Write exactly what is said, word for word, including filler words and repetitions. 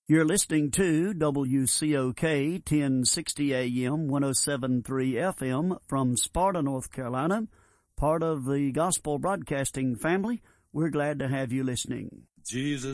You're listening to W C O K ten sixty A M, one oh seven point three F M from Sparta, North Carolina, part of the Gospel Broadcasting family. We're glad to have you listening. Jesus